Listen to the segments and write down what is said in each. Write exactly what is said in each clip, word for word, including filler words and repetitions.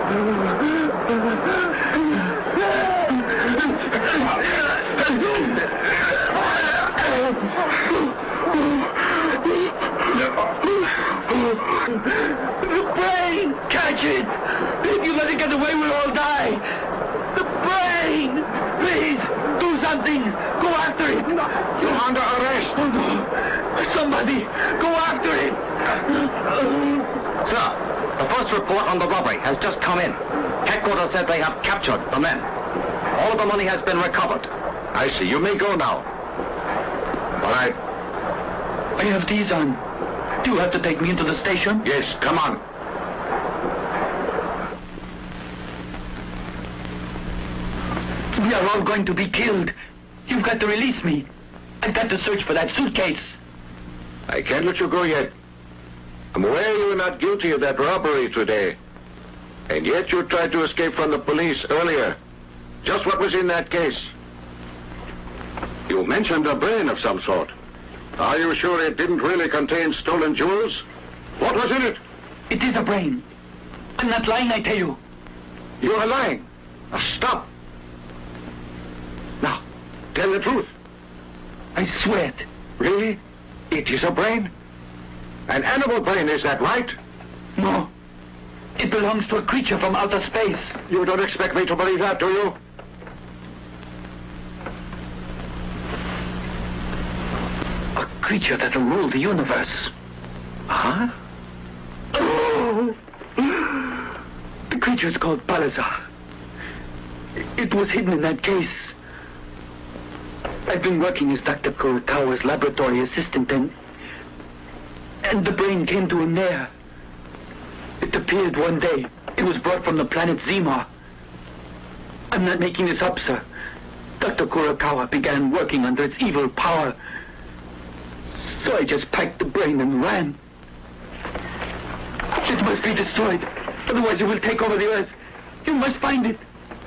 The brain! Catch it! If you let it get away, we'll all die! The brain! Please, do something! Go after it! You're under arrest! Oh, no. Somebody, go after it! Sir, the first report on the robbery has just come in. Headquarters said they have captured the men. All of the money has been recovered. I see. You may go now. All right. I have these on. Do you have to take me into the station? Yes, come on. We are all going to be killed. You've got to release me. I've got to search for that suitcase. I can't let you go yet. I'm aware you were not guilty of that robbery today. And yet you tried to escape from the police earlier. Just what was in that case? You mentioned a brain of some sort. Are you sure it didn't really contain stolen jewels? What was in it? It is a brain. I'm not lying, I tell you. You are lying. Now stop. Now, tell the truth. I swear it. Really? It is a brain? An animal brain, is that right? No. It belongs to a creature from outer space. You don't expect me to believe that, do you? A creature that'll rule the universe. Huh? Oh! The creature's called Balazar. It was hidden in that case. I've been working as Doctor Kurokawa's laboratory assistant, and... and the brain came to him there. It appeared one day. It was brought from the planet Zima. I'm not making this up, sir. Doctor Kurokawa began working under its evil power. So I just packed the brain and ran. It must be destroyed. Otherwise it will take over the earth. You must find it.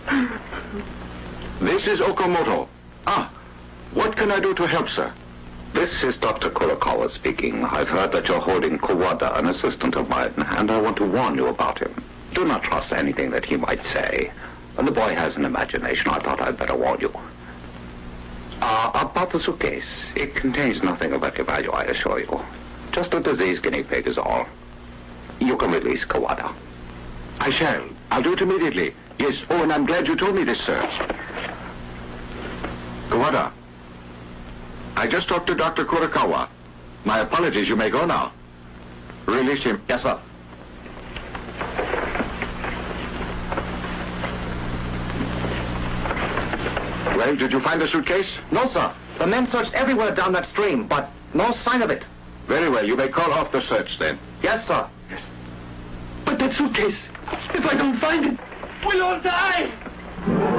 This is Okamoto. Ah, what can I do to help, sir? This is Doctor Kurokawa speaking. I've heard that you're holding Kawada, an assistant of mine, and I want to warn you about him. Do not trust anything that he might say. And the boy has an imagination. I thought I'd better warn you. Uh, about the suitcase. It contains nothing of any value, I assure you. Just a diseased guinea pig is all. You can release Kawada. I shall. I'll do it immediately. Yes. Oh, and I'm glad you told me this, sir. Kawada. I just talked to Doctor Kurokawa. My apologies. You may go now. Release him. Yes, sir. Well, did you find the suitcase? No, sir. The men searched everywhere down that stream, but no sign of it. Very well. You may call off the search, then. Yes, sir. Yes. But that suitcase, if I don't find it, we'll all die.